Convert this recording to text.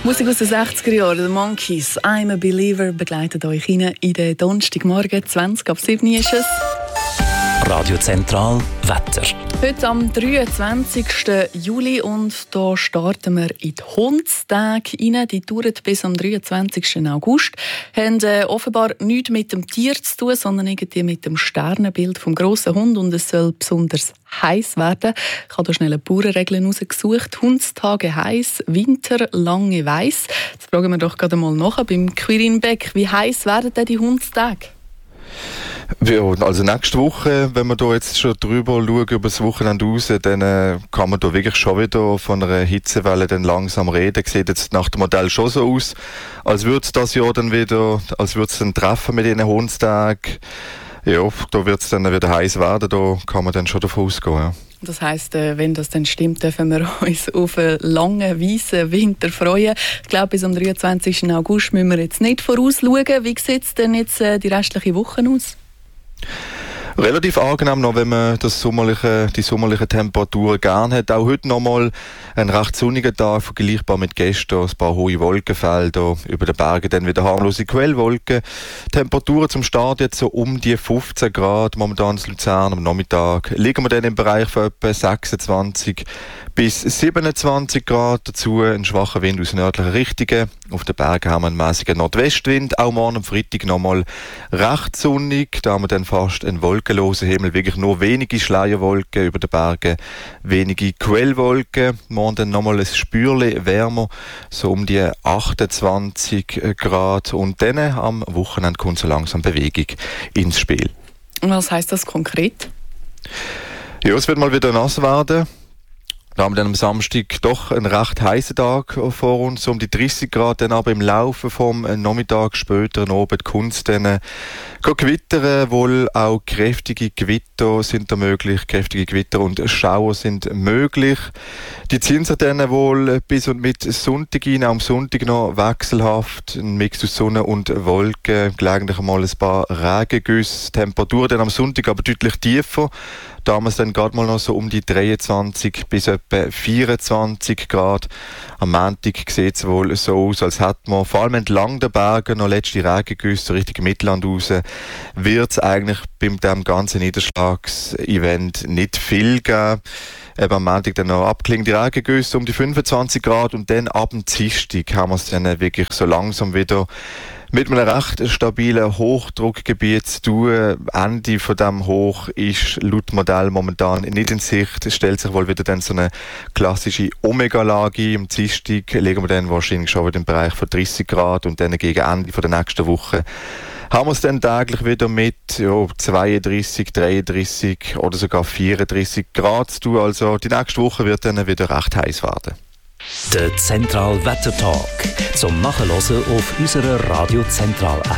Musik aus den 60er Jahren, The Monkees, I'm a Believer, begleitet euch in den Donnerstagmorgen, 20 ab 7 ist es. Radio Zentral Wetter. Heute am 23. Juli und da starten wir in die Hundstage rein. Die dauern bis am 23. August. Haben offenbar nichts mit dem Tier zu tun, sondern irgendwie mit dem Sternenbild vom grossen Hund und es soll besonders heiß werden. Ich habe hier schnell eine Bauernregel rausgesucht. Hundstage heiß, Winter lange weiss. Jetzt fragen wir doch gerade mal nach beim Quirin Beck. Wie heiß werden denn die Hundstage? Ja, also nächste Woche, wenn wir da jetzt schon drüber schauen, über das Wochenende raus, dann kann man da wirklich schon wieder von einer Hitzewelle dann langsam reden. Sieht jetzt nach dem Modell schon so aus, als würde es das Jahr dann wieder, als würde es dann treffen mit diesen Hundstagen. Ja, da wird es dann wieder heiß werden, da kann man dann schon davon ausgehen. Ja. Das heisst, wenn das dann stimmt, dürfen wir uns auf einen langen, weißen Winter freuen. Ich glaube, bis am 23. August müssen wir jetzt nicht vorausschauen. Wie sieht es denn jetzt die restliche Woche aus? Relativ angenehm noch, wenn man die sommerlichen Temperaturen gerne hat. Auch heute nochmal ein recht sonniger Tag, vergleichbar mit gestern. Ein paar hohe Wolkenfelder, über den Bergen dann wieder harmlose Quellwolken. Temperaturen zum Start jetzt so um die 15 Grad. Momentan in Luzern am Nachmittag liegen wir dann im Bereich von etwa 26 bis 27 Grad. Dazu ein schwacher Wind aus nördlichen Richtungen. Auf den Bergen haben wir einen mäßigen Nordwestwind. Auch morgen am Freitag nochmal recht sonnig. Da haben wir dann fast einen wolkenlosen Himmel. Wirklich nur wenige Schleierwolken über den Bergen, wenige Quellwolken. Morgen dann nochmal ein Spürchen wärmer, so um die 28 Grad. Und dann am Wochenende kommt so langsam Bewegung ins Spiel. Was heisst das konkret? Ja, es wird mal wieder nass werden. Da haben wir dann am Samstag doch einen recht heißen Tag vor uns, so um die 30 Grad, dann aber im Laufe vom Nachmittag, später oben kommt es dann gewittern, wohl auch kräftige Gewitter sind da möglich, kräftige Gewitter und Schauer sind möglich. Die ziehen sich dann wohl bis und mit Sonntag rein, auch am Sonntag noch wechselhaft, ein Mix aus Sonne und Wolken, gelegentlich mal ein paar Regengüsse, Temperatur dann am Sonntag aber deutlich tiefer. Da haben wir es dann gerade mal noch so um die 23 bis etwa 24 Grad. Am Montag sieht es wohl so aus, als hätten wir vor allem entlang der Berge noch letzte Regengüsse, Richtung Mittelland raus, wird es eigentlich bei diesem ganzen Niederschlagsevent nicht viel geben. Eben am Montag dann noch abklingende Regengüsse um die 25 Grad und dann ab dem Dienstag haben wir es dann wirklich so langsam wieder mit einem recht stabilen Hochdruckgebiet zu tun. Ende von diesem Hoch ist laut Modell momentan nicht in Sicht. Es stellt sich wohl wieder dann so eine klassische Omega-Lage. Am Dienstag liegen wir dann wahrscheinlich schon wieder im Bereich von 30 Grad und dann gegen Ende von der nächsten Woche haben wir es dann täglich wieder mit 32, 33 oder sogar 34 Grad zu tun. Also die nächste Woche wird dann wieder recht heiß werden. Der Zentral Wetter Talk zum Nachhören auf unserer Radio Zentral App.